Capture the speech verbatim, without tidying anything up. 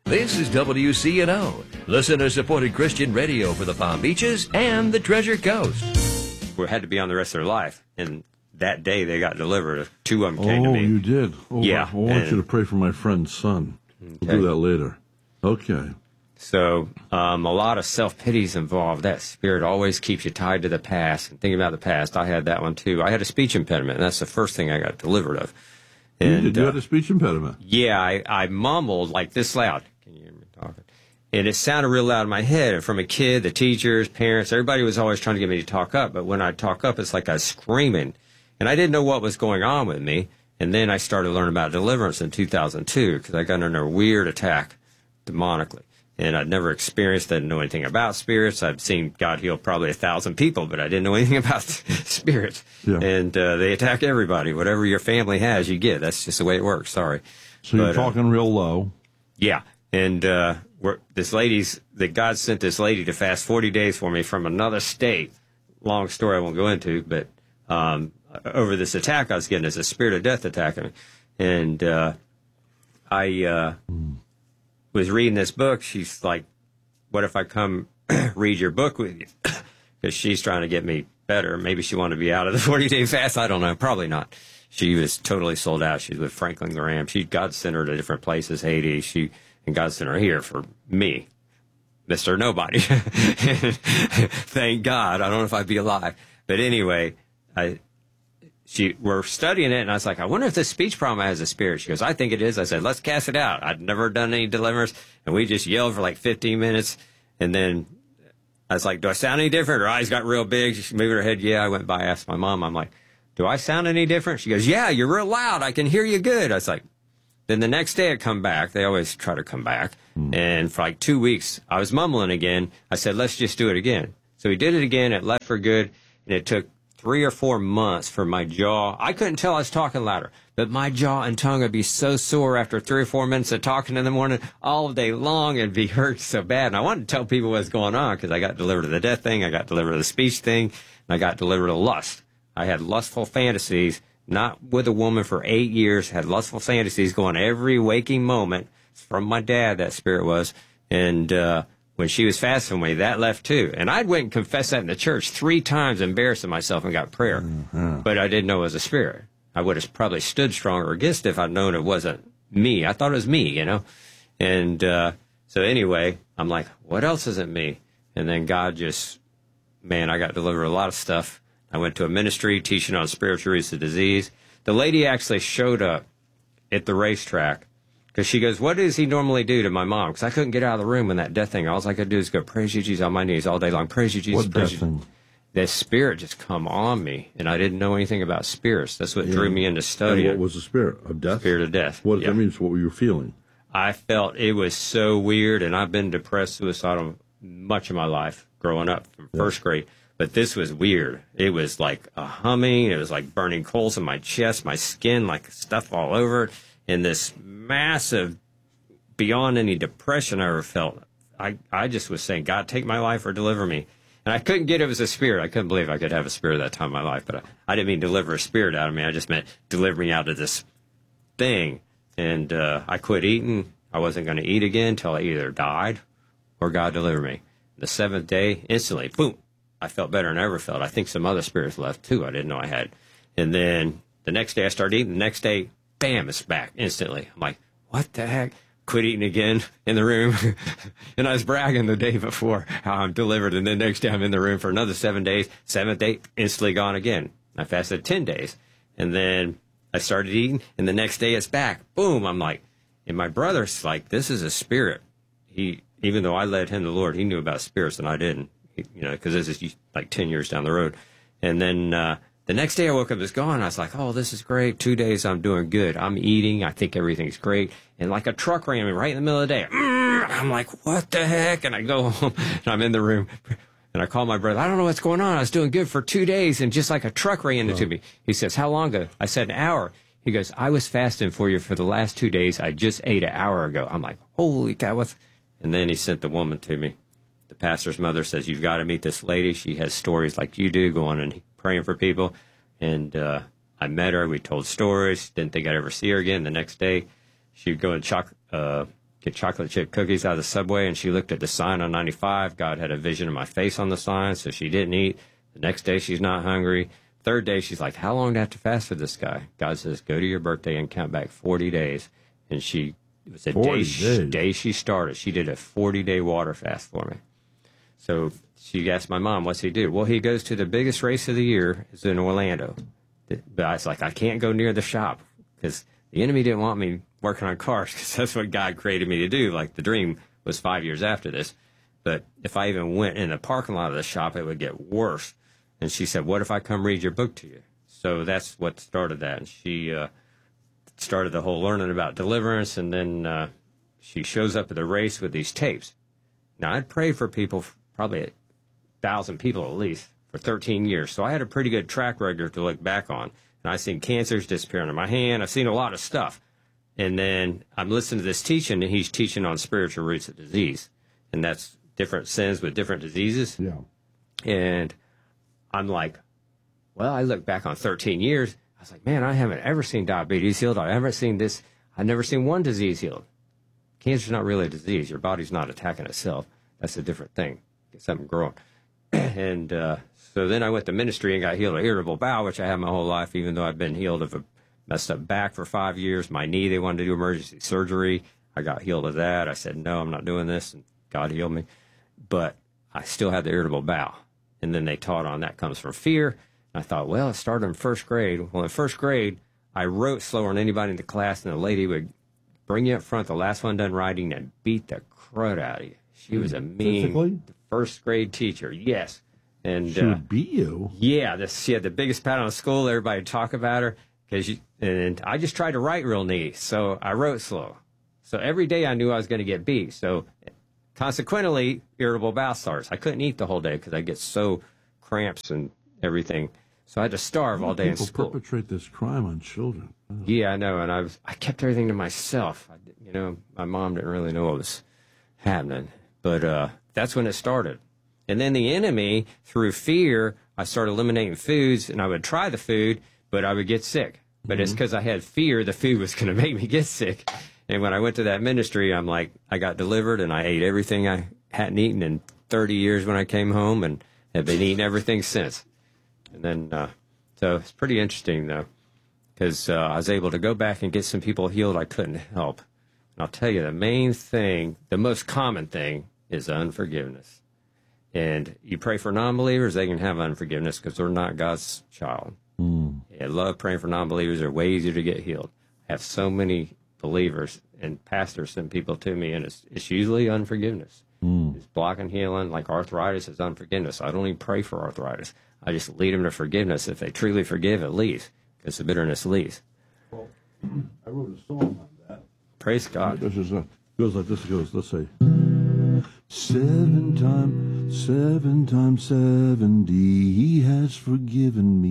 This is W C N O, listener-supported Christian radio for the Palm Beaches and the Treasure Coast. We had to be on the rest of their life, and that day they got delivered. Two of them came oh, to me. Oh, you did? Oh, yeah. I want and, you to pray for my friend's son. Okay. We'll do that later. Okay. So um, a lot of self-pity is involved. That spirit always keeps you tied to the past. And thinking about the past, I had that one too. I had a speech impediment, and that's the first thing I got delivered of. And, you did? You uh, had a speech impediment? Yeah, I, I mumbled like this loud. Can you hear me talking? And it sounded real loud in my head. And from a kid, the teachers, parents, everybody was always trying to get me to talk up. But when I talk up, it's like I was screaming. And I didn't know what was going on with me. And then I started learning about deliverance in two thousand two because I got under a weird attack demonically. And I'd never experienced, didn't know anything about spirits. I'd seen God heal probably a thousand people, but I didn't know anything about spirits. Yeah. And uh, they attack everybody. Whatever your family has, you get. That's just the way it works. Sorry. So you're but, talking uh, real low. Yeah. And uh, we're, this lady's, that God sent this lady to fast forty days for me from another state. Long story I won't go into, but um, over this attack I was getting, as a spirit of death attacking me. And uh, I... Uh, mm. was reading this book. She's like, what if I come read your book with you? Because she's trying to get me better. Maybe she wanted to be out of the forty-day fast. I don't know. Probably not. She was totally sold out. She's with Franklin Graham. She, God sent her to different places, Haiti. She, and God sent her here for me, Mister Nobody. Thank God. I don't know if I'd be alive. But anyway, I... She, we're studying it, and I was like, I wonder if this speech problem has a spirit. She goes, I think it is. I said, let's cast it out. I'd never done any deliverance, and we just yelled for like fifteen minutes, and then I was like, do I sound any different? Her eyes got real big. She moved her head. Yeah, I went by, asked my mom. I'm like, do I sound any different? She goes, yeah, you're real loud. I can hear you good. I was like, then the next day I come back. They always try to come back, mm. and for like two weeks, I was mumbling again. I said, let's just do it again. So we did it again. It left for good, and it took three or four months for my jaw. I couldn't tell I was talking louder, but my jaw and tongue would be so sore after three or four minutes of talking in the morning all day long and be hurt so bad. And I wanted to tell people what's going on because I got delivered of the death thing, I got delivered of the speech thing, and I got delivered of lust. I had lustful fantasies, not with a woman for eight years, had lustful fantasies going every waking moment. It's from my dad, that spirit was. And, uh, when she was fasting with me, that left too. And I'd went and confessed that in the church three times, embarrassing myself, and got prayer. Mm-hmm. But I didn't know it was a spirit. I would have probably stood stronger against it if I'd known it wasn't me. I thought it was me, you know. And uh, so anyway, I'm like, what else isn't me? And then God just, man, I got delivered a lot of stuff. I went to a ministry teaching on spiritual roots of disease. The lady actually showed up at the racetrack. Because she goes, what does he normally do to my mom? Because I couldn't get out of the room when that death thing. All I could do is go, praise you, Jesus, on my knees all day long. Praise you, Jesus. What praise death you. thing? That spirit just come on me, and I didn't know anything about spirits. That's what yeah. drew me into studying. And what was the spirit of death? Spirit of death. What yeah. that means? What were you feeling? I felt it was so weird, and I've been depressed, suicidal much of my life growing up from yeah. first grade. But this was weird. It was like a humming. It was like burning coals in my chest, my skin, like stuff all over it, and this massive, beyond any depression I ever felt. I, I just was saying, God, take my life or deliver me. And I couldn't get it as a spirit. I couldn't believe I could have a spirit that time in my life. But I, I didn't mean deliver a spirit out of me. I just meant deliver me out of this thing. And uh, I quit eating. I wasn't going to eat again until I either died or God delivered me. The seventh day, instantly, boom, I felt better than I ever felt. I think some other spirits left, too. I didn't know I had. And then the next day I started eating. The next day, bam, it's back instantly. I'm like, what the heck? Quit eating again in the room. And I was bragging the day before how I'm delivered. And then next day I'm in the room for another seven days. Seventh day, instantly gone again. I fasted ten days. And then I started eating. And the next day it's back. Boom. I'm like, and my brother's like, this is a spirit. He, even though I led him to the Lord, he knew about spirits and I didn't, he, you know, because this is like ten years down the road. And then, uh, the next day I woke up, it's gone. I was like, oh, this is great. Two days I'm doing good. I'm eating. I think everything's great. And like a truck ran me right in the middle of the day. I'm like, what the heck? And I go home and I'm in the room and I call my brother. I don't know what's going on. I was doing good for two days and just like a truck ran into oh. me. He says, how long ago? I said, an hour. He goes, I was fasting for you for the last two days. I just ate an hour ago. I'm like, holy cow. What's... And then he sent the woman to me. The pastor's mother says, you've got to meet this lady. She has stories like you do, going and praying for people. And uh, I met her. We told stories. Didn't think I'd ever see her again. The next day, she'd go and choc- uh, get chocolate chip cookies out of the Subway, and she looked at the sign on ninety-five. God had a vision of my face on the sign, so she didn't eat. The next day, she's not hungry. Third day, she's like, how long do I have to fast for this guy? God says, go to your birthday and count back forty days. And she, it was a day, she, day she started. She did a forty-day water fast for me. So she asked my mom, what's he do? Well, he goes to the biggest race of the year. It's in Orlando. But I was like, I can't go near the shop because the enemy didn't want me working on cars because that's what God created me to do. Like the dream was five years after this. But if I even went in the parking lot of the shop, it would get worse. And she said, what if I come read your book to you? So that's what started that. And she uh, started the whole learning about deliverance. And then uh, she shows up at the race with these tapes. Now, I'd prayed for people, probably a thousand people at least, for thirteen years. So I had a pretty good track record to look back on. And I've seen cancers disappearing in my hand. I've seen a lot of stuff. And then I'm listening to this teaching, and he's teaching on spiritual roots of disease. And that's different sins with different diseases. Yeah. And I'm like, well, I look back on thirteen years. I was like, man, I haven't ever seen diabetes healed. I haven't seen this. I've never seen one disease healed. Cancer's not really a disease. Your body's not attacking itself. That's a different thing. Get something growing. and uh, so then I went to ministry and got healed of irritable bowel, which I had my whole life, even though I've been healed of a messed up back for five years. My knee, they wanted to do emergency surgery. I got healed of that. I said, no, I'm not doing this. And God healed me. But I still had the irritable bowel. And then they taught on that comes from fear. And I thought, well, it started in first grade. Well, in first grade, I wrote slower than anybody in the class, and the lady would bring you up front, the last one done writing, and beat the crud out of you. She was a mean Physically? first grade teacher. Yes. And She uh, would beat you. yeah, this, she had the biggest pat on the school. Everybody would talk about her. Cause you, and I just tried to write real neat, so I wrote slow. So every day I knew I was going to get beat. So consequently, irritable bowel starts. I couldn't eat the whole day because I get so cramps and everything. So I had to starve all day in People school. perpetrate this crime on children. Yeah, I know, and I was I kept everything to myself. I, you know, my mom didn't really know what was happening, but uh, that's when it started. And then the enemy, through fear, I started eliminating foods, and I would try the food, but I would get sick. But mm-hmm. it's because I had fear the food was going to make me get sick. And when I went to that ministry, I'm like, I got delivered, and I ate everything I hadn't eaten in thirty years when I came home, and have been eating everything since. And then, uh, so it's pretty interesting, though, because uh, I was able to go back and get some people healed I couldn't help. And I'll tell you, the main thing, the most common thing, is unforgiveness. And you pray for non-believers, they can have unforgiveness because they're not God's child. Mm. I love praying for non-believers. They're way easier to get healed. I have so many believers and pastors send people to me, and it's, it's usually unforgiveness. Mm. It's blocking healing, like arthritis is unforgiveness. I don't even pray for arthritis. I just lead them to forgiveness. If they truly forgive, it leaves, because the bitterness leaves. Well, I wrote a song on that. Praise God. This is a, goes like this. It goes, let's say, seven times, seven times seventy, he has forgiven me.